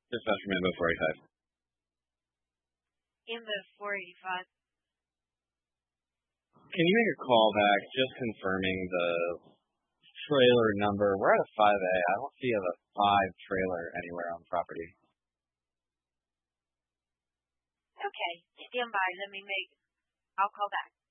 Dispatcher Mambo 485. Mambo 485. Can you make a call back just confirming the trailer number? We're at a 5A. I don't see a 5 trailer anywhere on the property. Okay, stand by. I'll call back.